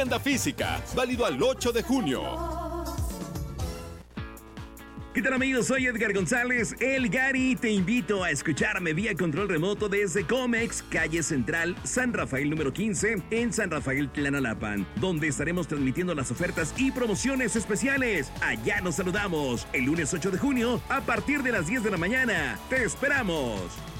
Tienda física, válido al 8 de junio. ¿Qué tal, amigos? Soy Edgar González, el Gary. Te invito a escucharme vía control remoto desde Comex, calle Central, San Rafael número 15, en San Rafael, Tlanalapan, donde estaremos transmitiendo las ofertas y promociones especiales. Allá nos saludamos el lunes 8 de junio a partir de las 10 de la mañana. ¡Te esperamos!